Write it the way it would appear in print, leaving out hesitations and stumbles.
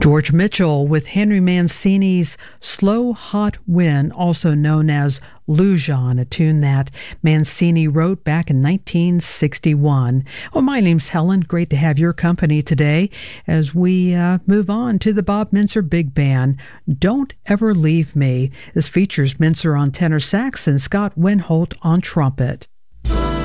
George Mitchell with Henry Mancini's Slow Hot Wind, also known as Lujan, a tune that Mancini wrote back in 1961. Well, my name's Helen. Great to have your company today as we move on to the Bob Mintzer Big Band. Don't Ever Leave Me. This features Mintzer on tenor sax and Scott Winholt on trumpet.